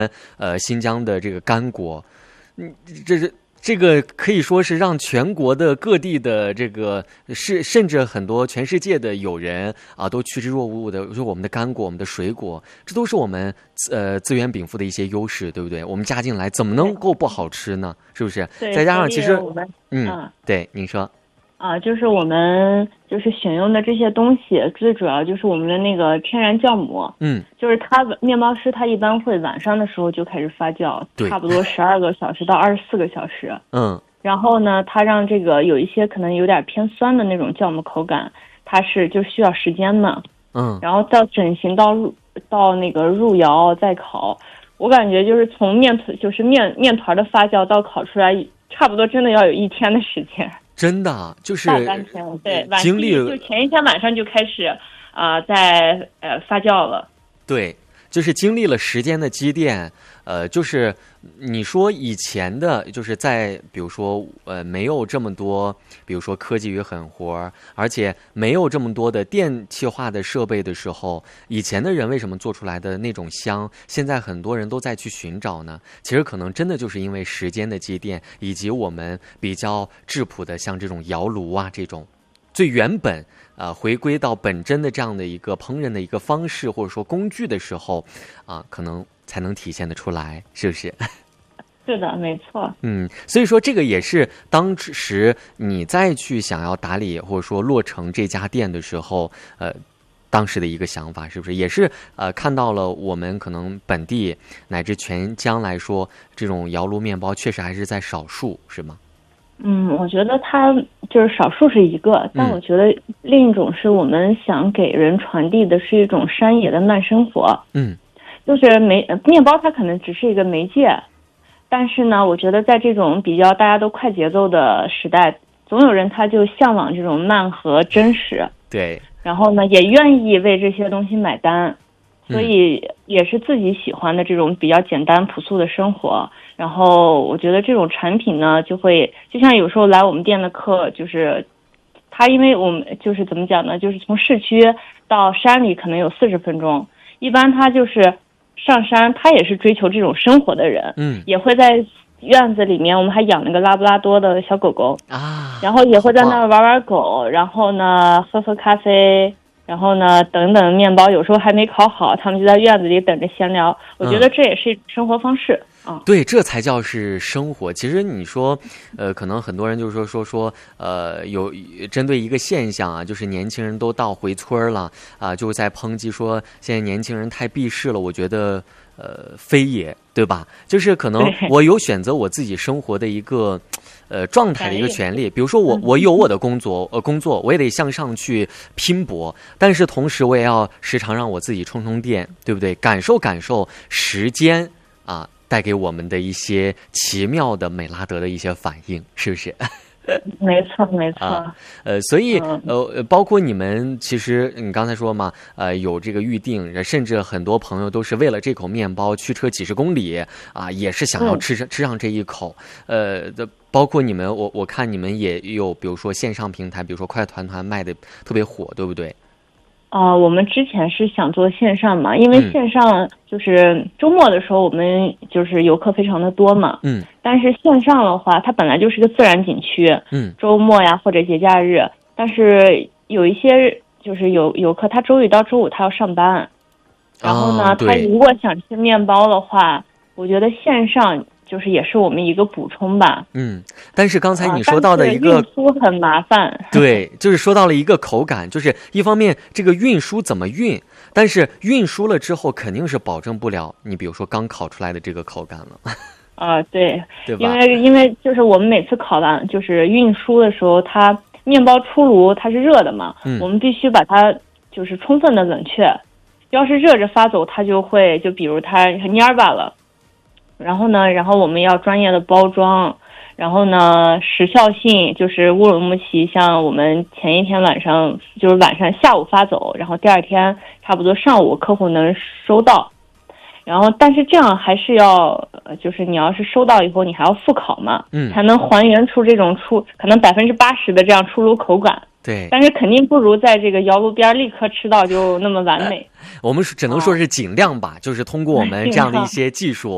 新疆的这个干果，这个可以说是让全国的各地的这个甚至很多全世界的友人啊，都趋之若鹜的，就是我们的干果、我们的水果，这都是我们资源禀赋的一些优势，对不对？我们加进来怎么能够不好吃呢？是不是？再加上其实对，您说。 就是我们就是选用的这些东西，最主要就是我们的那个天然酵母。就是面包师他一般会晚上的时候就开始发酵，差不多12个小时到24个小时。然后呢，它让这个有一些可能有点偏酸的那种酵母口感，它是就需要时间嘛。然后到整形到那个入窑再烤，我感觉就是从面团的发酵到烤出来，差不多真的要有1天的时间。 真的就是大半天，对， 经历就前一天晚上就开始在发酵了。 对，就是经历了时间的积淀。就是你说以前的，就是在比如说没有这么多，比如说科技与狠活，而且没有这么多的电气化的设备的时候，以前的人为什么做出来的那种香，现在很多人都在去寻找呢？其实可能真的就是因为时间的积淀，以及我们比较质朴的像这种窑炉啊这种最原本回归到本真的这样的一个烹饪的一个方式或者说工具的时候可能才能体现得出来，是不是？ 是的，没错。 所以说这个也是当时你再去想要打理或者说落成这家店的时候，当时的一个想法，是不是也是看到了我们可能本地乃至全疆来说，这种窑炉面包确实还是在少数，是吗？ 我觉得它就是少数是一个，但我觉得另一种是我们想给人传递的是一种山野的慢生活。就是面包它可能只是一个媒介，但是呢，我觉得在这种比较大家都快节奏的时代，总有人他就向往这种慢和真实。 对。 然后呢，也愿意为这些东西买单，所以也是自己喜欢的这种比较简单朴素的生活。然后我觉得这种产品呢，就像有时候来我们店的客，就是他因为我们就是怎么讲呢，就是从市区到山里可能有40分钟，一般他就是上山，他也是追求这种生活的人，也会在院子里面，我们还养了个拉布拉多的小狗狗然后也会在那儿玩狗，然后呢喝咖啡，然后呢等等面包，有时候还没烤好，他们就在院子里等着闲聊。我觉得这也是一种生活方式。 对，这才叫是生活。其实你说，可能很多人就是说，有针对一个现象啊，就是年轻人都到回村了就在抨击说现在年轻人太避世了。我觉得，非也，对吧？就是可能我有选择我自己生活的一个状态的一个权利。比如说我有我的工作我也得向上去拼搏，但是同时我也要时常让我自己充电，对不对？感受时间带给我们的一些奇妙的美拉德的一些反应，是不是？ 没错。 所以包括你们，其实你刚才说嘛，有这个预定，甚至很多朋友都是为了这口面包驱车几十公里也是想要吃上这一口。包括你们，我看你们也有，比如说线上平台，比如说快团卖的特别火，对不对？ 我们之前是想做线上嘛，因为线上就是周末的时候我们就是游客非常的多嘛，但是线上的话它本来就是个自然景区，周末呀或者节假日，但是有一些就是游客他周一到周五他要上班，然后呢他如果想吃面包的话，我觉得线上就是也是我们一个补充吧。 但是刚才你说到的一个运输很麻烦。 对，就是说到了一个口感，就是一方面这个运输怎么运，但是运输了之后肯定是保证不了你比如说刚烤出来的这个口感了。 对吧？ 因为就是我们每次烤完就是运输的时候，它面包出炉它是热的嘛，我们必须把它就是充分的冷却，要是热着发走它就会就比如它很蔫巴了。然后我们要专业的包装，然后呢时效性就是乌鲁木齐，像我们前一天晚上就是下午发走，然后第二天差不多上午客户能收到。然后但是这样还是要就是你要是收到以后你还要复烤嘛，才能还原出这种可能80%的这样出炉口感。 对， 但是肯定不如在这个窑炉边立刻吃到就那么完美。 我们只能说是尽量吧，就是通过我们这样的一些技术